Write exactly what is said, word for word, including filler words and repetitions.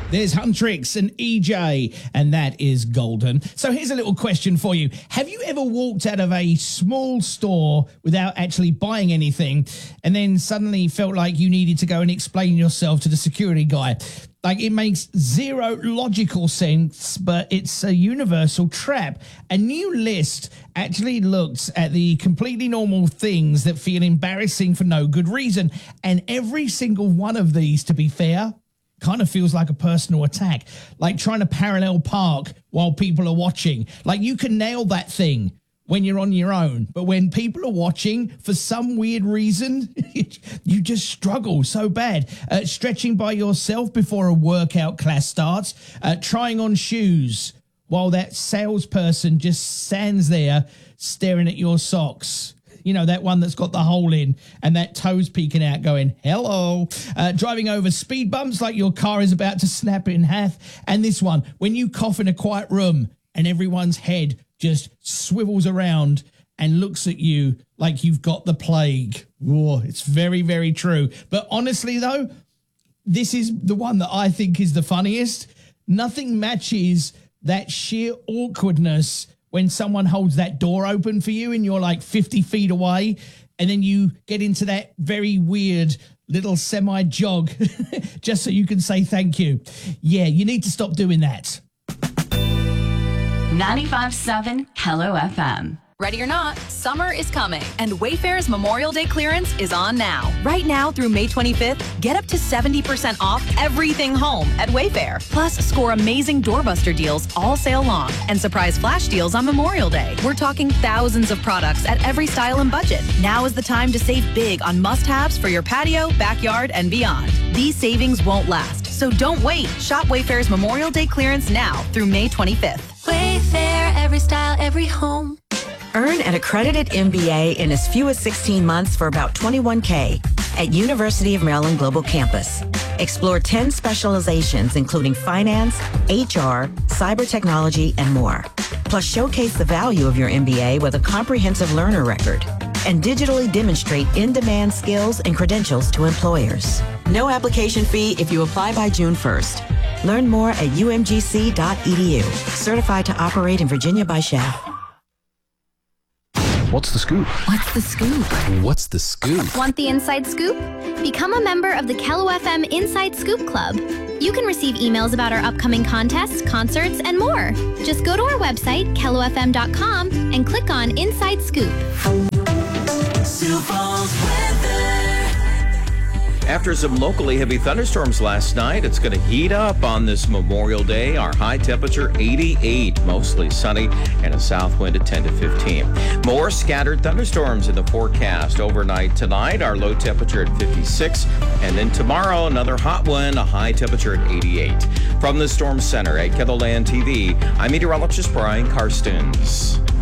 There's Huntrix and E J, and that is golden. So here's a little question for you. Have you ever walked out of a small store without actually buying anything and then suddenly felt like you needed to go and explain yourself to the security guy? Like, it makes zero logical sense, but it's a universal trap. A new list actually looks at the completely normal things that feel embarrassing for no good reason. And every single one of these, to be fair, kind of feels like a personal attack, like trying to parallel park while people are watching. Like, you can nail that thing when you're on your own, but when people are watching, for some weird reason, you just struggle so bad. Uh, stretching by yourself before a workout class starts, uh, trying on shoes while that salesperson just stands there staring at your socks. You know, that one that's got the hole in and that toe's peeking out going, hello. Uh, driving over speed bumps like your car is about to snap in half. And this one, when you cough in a quiet room and everyone's head just swivels around and looks at you like you've got the plague. Whoa, it's very, very true. But honestly, though, this is the one that I think is the funniest. Nothing matches that sheer awkwardness when someone holds that door open for you and you're like fifty feet away, and then you get into that very weird little semi-jog just so you can say thank you. Yeah, you need to stop doing that. ninety-five point seven Hello F M. Ready or not, summer is coming, and Wayfair's Memorial Day clearance is on now. Right now through May twenty-fifth, get up to seventy percent off everything home at Wayfair. Plus, score amazing doorbuster deals all sale long and surprise flash deals on Memorial Day. We're talking thousands of products at every style and budget. Now is the time to save big on must-haves for your patio, backyard, and beyond. These savings won't last, so don't wait. Shop Wayfair's Memorial Day clearance now through May twenty-fifth. Wayfair, every style, every home. Earn an accredited M B A in as few as sixteen months for about twenty-one K at University of Maryland Global Campus. Explore ten specializations, including finance, H R, cyber technology, and more. Plus, showcase the value of your M B A with a comprehensive learner record and digitally demonstrate in-demand skills and credentials to employers. No application fee if you apply by June first. Learn more at U M G C dot E D U. Certified to operate in Virginia by S H A F. What's the scoop? What's the scoop? What's the scoop? Want the inside scoop? Become a member of the Kello F M Inside Scoop Club. You can receive emails about our upcoming contests, concerts, and more. Just go to our website, kello f m dot com, and click on Inside Scoop. Sioux Falls weather. After some locally heavy thunderstorms last night, it's going to heat up on this Memorial Day. Our high temperature, eighty-eight, mostly sunny, and a south wind at ten to fifteen. More scattered thunderstorms in the forecast overnight tonight. Our low temperature at fifty-six, and then tomorrow, another hot one, a high temperature at eighty-eight. From the Storm Center at KELOLAND T V, I'm meteorologist Brian Karstens.